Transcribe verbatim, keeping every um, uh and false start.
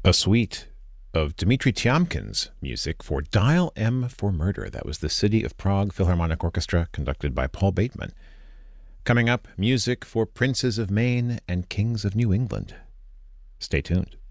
A suite of Dmitri Tiomkin's music for Dial M for Murder. That was the City of Prague Philharmonic Orchestra, conducted by Paul Bateman. Coming up, music for Princes of Maine and Kings of New England. Stay tuned.